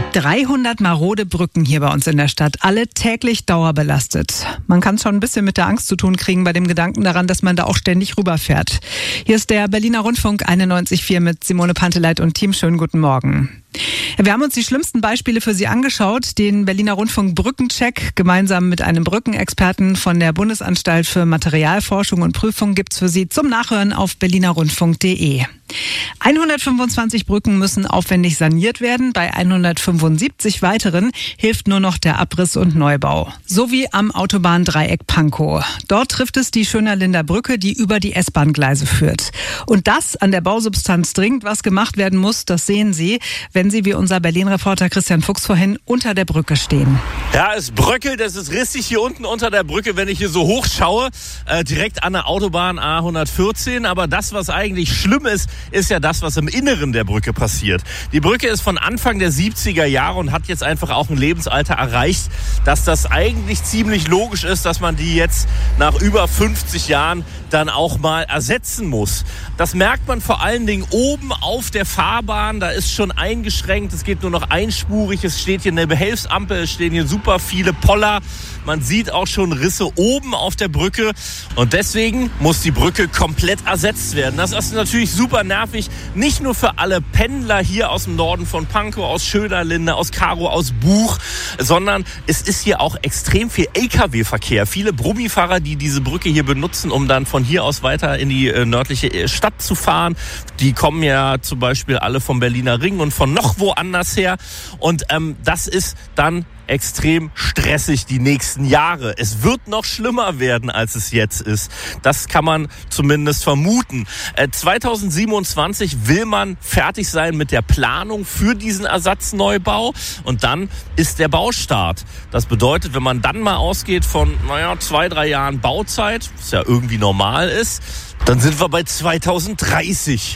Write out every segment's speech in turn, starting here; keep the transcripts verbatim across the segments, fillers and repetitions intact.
dreihundert marode Brücken hier bei uns in der Stadt, alle täglich dauerbelastet. Man kann es schon ein bisschen mit der Angst zu tun kriegen bei dem Gedanken daran, dass man da auch ständig rüberfährt. Hier ist der Berliner Rundfunk einundneunzig Komma vier mit Simone Panteleit und Team. Schönen guten Morgen. Wir haben uns die schlimmsten Beispiele für Sie angeschaut. Den Berliner Rundfunk Brückencheck gemeinsam mit einem Brückenexperten von der Bundesanstalt für Materialforschung und Prüfung gibt's für Sie zum Nachhören auf berliner rundfunk punkt de. hundertfünfundzwanzig Brücken müssen aufwendig saniert werden. Bei hundertfünfundsiebzig weiteren hilft nur noch der Abriss und Neubau. So wie am Autobahndreieck Pankow. Dort trifft es die Schönerlinder Brücke, die über die S-Bahn-Gleise führt. Und das an der Bausubstanz dringend was gemacht werden muss, das sehen Sie, wenn Sie wie unser Berlin-Reporter Christian Fuchs vorhin unter der Brücke stehen. Ja, es bröckelt, es ist rissig hier unten unter der Brücke, wenn ich hier so hoch schaue, äh, direkt an der Autobahn A hundertvierzehn. Aber das, was eigentlich schlimm ist, ist ja das, was im Inneren der Brücke passiert. Die Brücke ist von Anfang der siebziger Jahre und hat jetzt einfach auch ein Lebensalter erreicht, dass das eigentlich ziemlich logisch ist, dass man die jetzt nach über fünfzig Jahren dann auch mal ersetzen muss. Das merkt man vor allen Dingen oben auf der Fahrbahn. Da ist schon eingeschränkt. Es geht nur noch einspurig. Es steht hier eine Behelfsampel. Es stehen hier super viele Poller. Man sieht auch schon Risse oben auf der Brücke. Und deswegen muss die Brücke komplett ersetzt werden. Das ist natürlich super nervig. Nicht nur für alle Pendler hier aus dem Norden von Pankow, aus Schönerlinde, aus Karow, aus Buch, sondern es ist hier auch extrem viel L K W-Verkehr. Viele Brummifahrer, die diese Brücke hier benutzen, um dann von hier aus weiter in die äh, nördliche Stadt zu fahren. Die kommen ja zum Beispiel alle vom Berliner Ring und von noch woanders her. Und ähm, das ist dann extrem stressig die nächsten Jahre. Es wird noch schlimmer werden, als es jetzt ist. Das kann man zumindest vermuten. Äh, zweitausendsiebenundzwanzig will man fertig sein mit der Planung für diesen Ersatzneubau und dann ist der Baustart. Das bedeutet, wenn man dann mal ausgeht von, naja, zwei, drei Jahren Bauzeit, was ja irgendwie normal ist, dann sind wir bei zweitausenddreißig.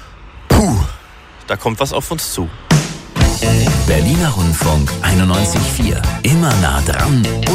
Puh, da kommt was auf uns zu. Berliner Rundfunk einundneunzig Komma vier. Immer nah dran.